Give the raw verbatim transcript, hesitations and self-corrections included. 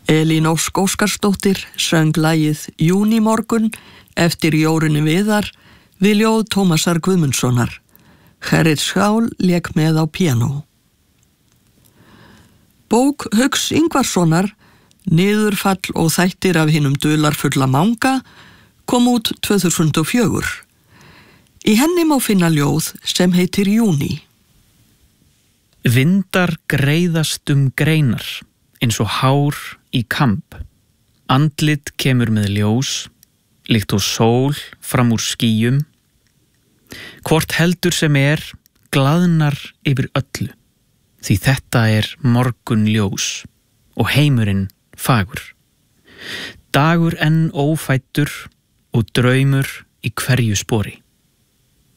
Elín Ósk Óskarsdóttir söng lagið Júnímorgun eftir Jórunni Viðar við ljóð Tómasar Guðmundssonar. Herrit Skál lék með á píanó. Bók Hauks Ingvarssonar, Niðurfall og þættir af hinum dularfulla manga, kom út tvö þúsund og fjögur. Í henni má finna ljóð sem heitir Júní. Vindar greiðast um greinar, eins og hár í kamp. Andlit kemur með ljós, líkt og sól fram úr skýjum. Hvort heldur sem er, glaðnar yfir öllu, því þetta er morgun ljós og heimurinn fagur. Dagur enn ófæddur og draumur í hverju spori.